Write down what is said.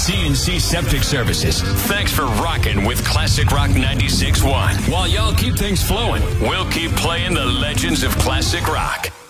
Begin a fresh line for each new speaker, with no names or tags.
CNC Septic Services. Thanks for rocking with Classic Rock 96.1. While y'all keep things flowing, we'll keep playing the legends of classic rock.